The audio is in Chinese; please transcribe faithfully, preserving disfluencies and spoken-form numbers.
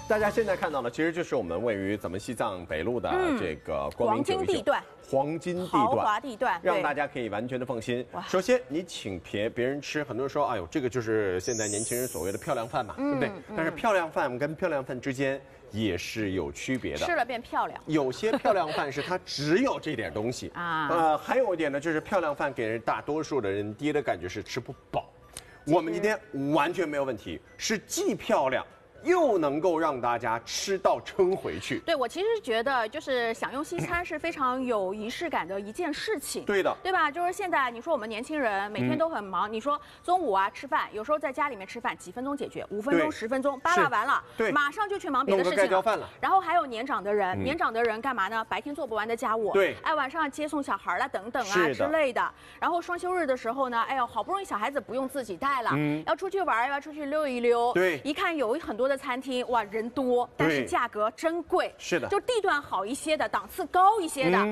大家现在看到的，其实就是我们位于咱们西藏北路的这个光明黄金地段， 黄金地豪段， 华地段， 让大家可以完全的放心。首先，你请别别人吃，很多人说，哎呦，这个就是现在年轻人所谓的漂亮饭嘛，对不对？但是漂亮饭跟漂亮饭之间也是有区别的， 吃了变漂亮。 有些漂亮饭是它只有这点东西啊，呃，还有一点呢，就是漂亮饭给人大多数的人第一的感觉是吃不饱。我们今天完全没有问题，是既漂亮又能够让大家吃到撑回去。 对，我其实觉得就是享用西餐是非常有仪式感的一件事情。 对的， 对吧？就是现在你说我们年轻人每天都很忙，嗯、你说中午啊吃饭，有时候在家里面吃饭几分钟解决，五分钟、十分钟，扒拉完了， 对， 马上就去忙别的事情了。 了然后还有年长的人，嗯、年长的人干嘛呢？白天做不完的家务， 对， 哎，晚上接送小孩啦等等啊之类的。然后双休日的时候呢，哎呦，好不容易小孩子不用自己带了，嗯、要出去玩，要出去溜一溜。 对， 一看有很多的餐厅，哇。人多，但是价格真贵。 是的， 就地段好一些的，档次高一些的。嗯